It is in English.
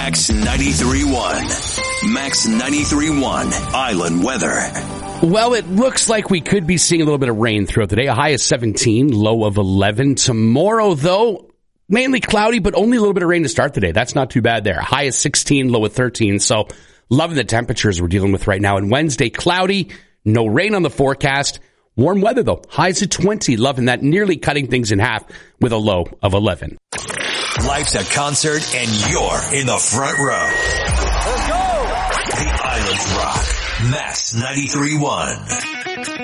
Max 93.1. Max 93.1 Island Weather. Well, it looks like we could be seeing a little bit of rain throughout the day. A high of 17, low of 11. Tomorrow, though, mainly cloudy, but only a little bit of rain to start the day. That's not too bad there. High of 16, low of 13. So loving the temperatures we're dealing with right now. And Wednesday, cloudy, no rain on the forecast. Warm weather, though. Highs of 20. Loving that. Nearly cutting things in half with a low of 11. Life's a concert, and you're in the front row. Let's go! The Island Rock. Max 93.1.